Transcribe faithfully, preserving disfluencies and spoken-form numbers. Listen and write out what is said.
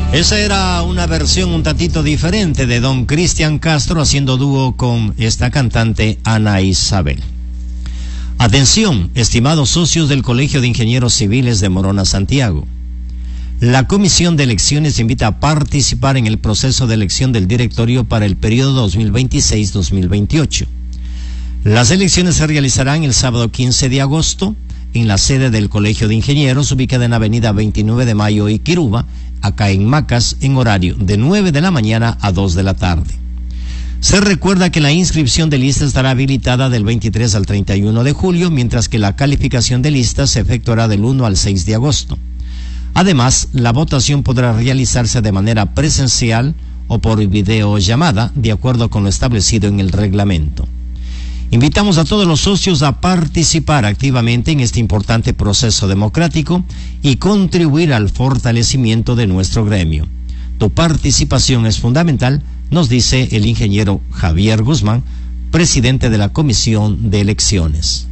Esa era una versión un tantito diferente de don Cristian Castro haciendo dúo con esta cantante Ana Isabel. Atención, estimados socios del Colegio de Ingenieros Civiles de Morona, Santiago. La Comisión de Elecciones invita a participar en el proceso de elección del directorio para el periodo dos mil veintiséis a dos mil veintiocho. Las elecciones se realizarán el sábado quince de agosto en la sede del Colegio de Ingenieros, ubicada en Avenida veintinueve de Mayo y Quiruba, acá en Macas, en horario de nueve de la mañana a dos de la tarde. Se recuerda que la inscripción de listas estará habilitada del veintitrés al treinta y uno de julio, mientras que la calificación de listas se efectuará del uno al seis de agosto. Además, la votación podrá realizarse de manera presencial o por videollamada, de acuerdo con lo establecido en el reglamento. Invitamos a todos los socios a participar activamente en este importante proceso democrático y contribuir al fortalecimiento de nuestro gremio. Tu participación es fundamental, nos dice el ingeniero Javier Guzmán, presidente de la Comisión de Elecciones.